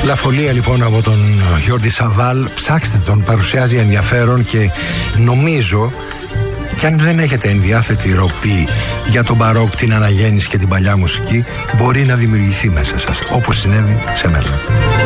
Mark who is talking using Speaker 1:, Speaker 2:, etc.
Speaker 1: Λαφολία λοιπόν από τον Γιόρντι Σαβάλ. Ψάξτε τον, παρουσιάζει ενδιαφέρον και νομίζω κι αν δεν έχετε ενδιάθετη ροπή για τον μπαρόκ, την αναγέννηση και την παλιά μουσική, μπορεί να δημιουργηθεί μέσα σας, όπως συνέβη σε μένα.